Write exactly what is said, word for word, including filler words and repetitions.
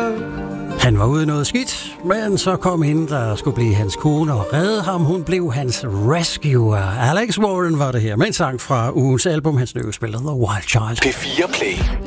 Han var ude i noget skidt, men så kom hende, der skulle blive hans kone og redde ham. Hun blev hans rescuer. Alex Warren var det her med en sang fra ugens album, hans nye spiller The Wild Child. P fire Play.